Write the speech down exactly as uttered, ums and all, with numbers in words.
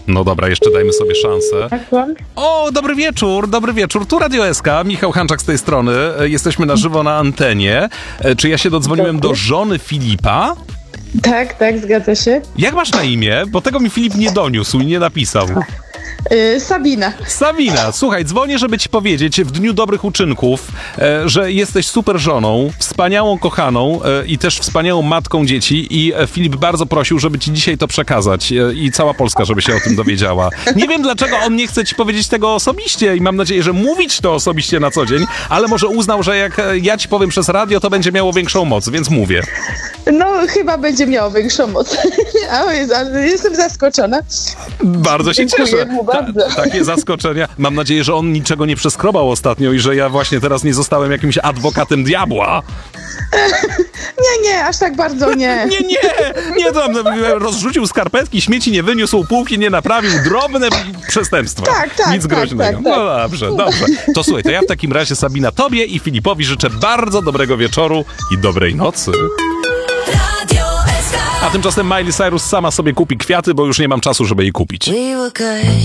No dobra, jeszcze dajmy sobie szansę. Tak, słucham? O, dobry wieczór, dobry wieczór. Tu Radio S K, Michał Hanczak z tej strony. E, Jesteśmy na żywo na antenie. E, Czy ja się dodzwoniłem Dobry. do żony Filipa? Tak, tak, zgadza się. Jak masz na imię? Bo tego mi Filip nie doniósł i nie napisał. Yy, Sabina. Sabina, słuchaj, dzwonię, żeby ci powiedzieć w Dniu Dobrych Uczynków, e, że jesteś super żoną, wspaniałą kochaną e, i też wspaniałą matką dzieci i e, Filip bardzo prosił, żeby ci dzisiaj to przekazać e, i cała Polska, żeby się o tym dowiedziała. Nie wiem, dlaczego on nie chce ci powiedzieć tego osobiście i mam nadzieję, że mówić to osobiście na co dzień, ale może uznał, że jak e, ja ci powiem przez radio, to będzie miało większą moc, więc mówię. No, chyba będzie miało większą moc. A, jest, ale jestem zaskoczona. Bardzo się Dziękuję cieszę. mu bardzo. Ta, takie zaskoczenia. Mam nadzieję, że on niczego nie przeskrobał ostatnio i że ja właśnie teraz nie zostałem jakimś adwokatem diabła. Nie, nie, aż tak bardzo nie. Nie, nie, nie, to rozrzucił skarpetki, śmieci nie wyniósł, półki nie naprawił, drobne przestępstwa. Tak, tak, Nic tak, groźnego. tak, tak. No dobrze, dobrze. To słuchaj, to ja w takim razie, Sabina, tobie i Filipowi życzę bardzo dobrego wieczoru i dobrej nocy. A tymczasem Miley Cyrus sama sobie kupi kwiaty, bo już nie mam czasu, żeby jej kupić. We were good.